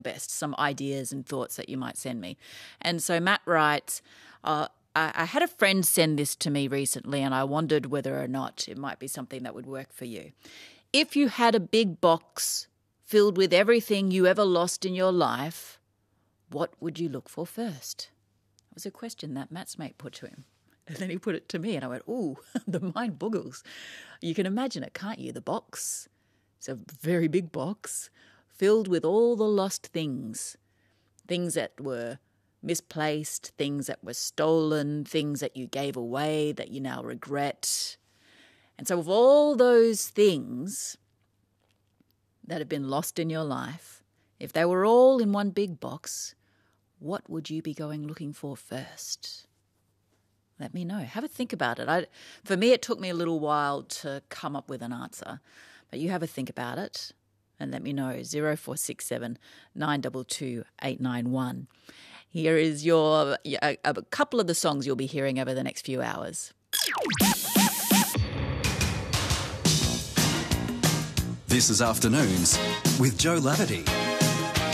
best, some ideas and thoughts that you might send me. And so Matt writes, I had a friend send this to me recently and I wondered whether or not it might be something that would work for you. If you had a big box filled with everything you ever lost in your life, what would you look for first? That was a question that Matt's mate put to him. And then he put it to me and I went, ooh, the mind boggles. You can imagine it, can't you? The box. It's a very big box filled with all the lost things. Things that were misplaced, things that were stolen, things that you gave away that you now regret. And so with all those things that have been lost in your life, if they were all in one big box, what would you be going looking for first? Let me know. Have a think about it. For me, it took me a little while to come up with an answer, but you have a think about it and let me know. 0467 922 891. Here is a couple of the songs you'll be hearing over the next few hours. This is Afternoons with Joe Laverty.